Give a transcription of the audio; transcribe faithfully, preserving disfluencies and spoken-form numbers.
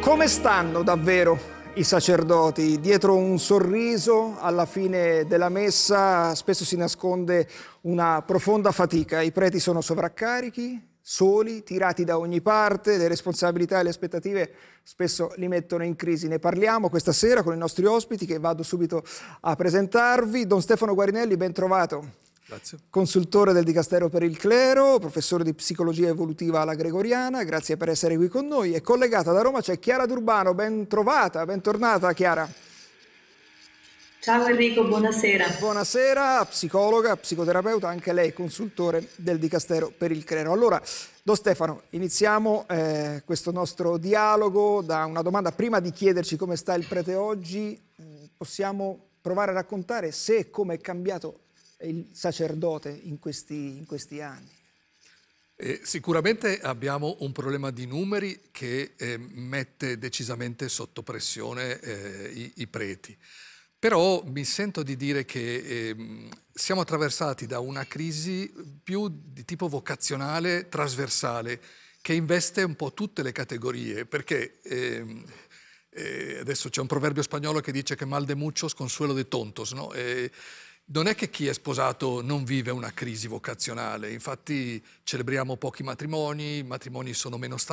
Come stanno davvero i sacerdoti? Dietro un sorriso alla fine della messa spesso si nasconde una profonda fatica. I preti sono sovraccarichi, soli, tirati da ogni parte, le responsabilità e le aspettative spesso li mettono in crisi. Ne parliamo questa sera con i nostri ospiti che vado subito a presentarvi. Don Stefano Guarinelli, ben trovato. Grazie. Consultore del Dicastero per il Clero, professore di psicologia evolutiva alla Gregoriana, grazie per essere qui con noi. E collegata da Roma c'è Chiara D'Urbano, ben trovata, bentornata Chiara. Ciao Enrico, buonasera. Buonasera, psicologa, psicoterapeuta, anche lei consultore del Dicastero per il Clero. Allora, Don Stefano, iniziamo eh, questo nostro dialogo da una domanda. Prima di chiederci come sta il prete oggi, eh, possiamo provare a raccontare se e come è cambiato il sacerdote in questi, in questi anni? Eh, sicuramente abbiamo un problema di numeri che eh, mette decisamente sotto pressione eh, i, i preti. Però mi sento di dire che eh, siamo attraversati da una crisi più di tipo vocazionale, trasversale, che investe un po' tutte le categorie, perché eh, eh, adesso c'è un proverbio spagnolo che dice che mal de muchos consuelo de tontos, no? E, non è che chi è sposato non vive una crisi vocazionale, infatti celebriamo pochi matrimoni, i matrimoni sono meno stabili.